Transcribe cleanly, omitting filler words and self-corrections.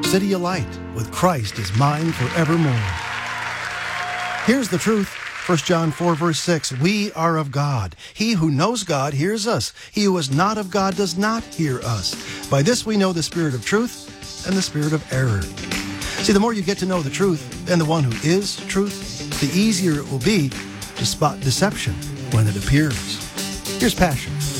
City of Light, with Christ is mine forevermore. Here's the truth. 1 John 4, verse 6, we are of God. He who knows God hears us. He who is not of God does not hear us. By this we know the spirit of truth and the spirit of error. See, the more you get to know the truth and the one who is truth, the easier it will be to spot deception when it appears. Here's Passion.